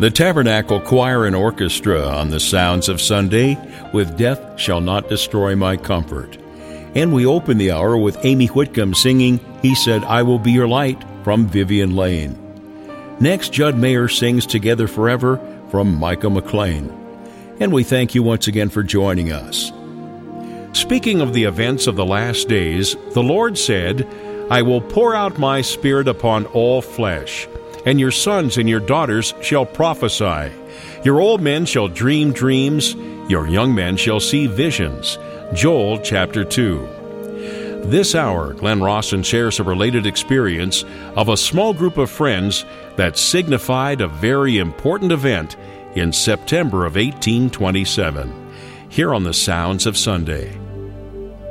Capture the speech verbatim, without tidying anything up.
The Tabernacle Choir and Orchestra on the Sounds of Sunday with Death Shall Not Destroy My Comfort. And we open the hour with Amy Whitcomb singing He Said I Will Be Your Light from Vivian Lane. Next, Judd Mayer sings Together Forever from Micah McLean. And we thank you once again for joining us. Speaking of the events of the last days, the Lord said, I will pour out my Spirit upon all flesh, and your sons and your daughters shall prophesy. Your old men shall dream dreams, your young men shall see visions. Joel chapter two. This hour, Glenn Rawson shares a related experience of a small group of friends that signified a very important event in September of eighteen twenty-seven. Here on the Sounds of Sunday.